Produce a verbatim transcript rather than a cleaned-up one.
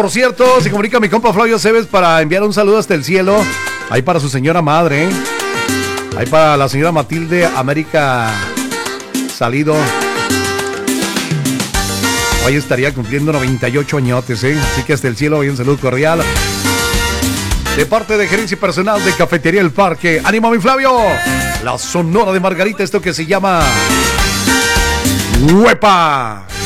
Por cierto, se comunica mi compa Flavio Cebes para enviar un saludo hasta el cielo. Ahí para su señora madre, ¿eh? Ahí para la señora Matilde América Salido. Hoy estaría cumpliendo noventa y ocho añotes, ¿eh? Así que hasta el cielo, hoy un saludo cordial. De parte de gerencia personal de Cafetería El Parque. ¡Ánimo, mi Flavio! La Sonora de Margarita, esto que se llama Huepa.